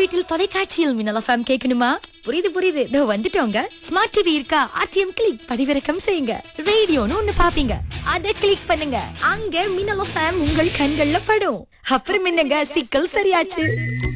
வீட்டில் தொலைக்காட்சியில் மின்னல் எஃப்எம் கேட்கணுமா? புரியுது புரியுது, இதோ வந்துட்டோங்க. ஸ்மார்ட் டிவி இருக்கா? ஆர்டிஎம் கிளிக் பதிவிறக்கம் செய்யுங்க. ரேடியோன்னு ஒண்ணு பாப்பீங்க, அதை கிளிக் பண்ணுங்க. அங்க மின்னல் எஃப்எம் உங்கள் கண்கள்ல படும். அப்புறம் என்னங்க, சிக்கல் சரியாச்சு.